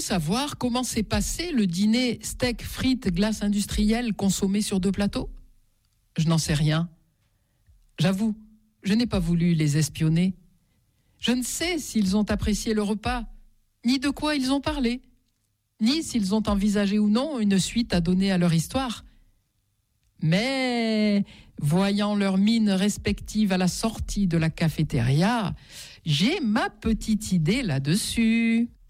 savoir comment s'est passé le dîner steak, frites, glace industrielle consommé sur 2 plateaux ? Je n'en sais rien. J'avoue, je n'ai pas voulu les espionner. Je ne sais s'ils ont apprécié le repas, ni de quoi ils ont parlé, ni s'ils ont envisagé ou non une suite à donner à leur histoire. Mais, voyant leurs mines respectives à la sortie de la cafétéria, j'ai ma petite idée là-dessus.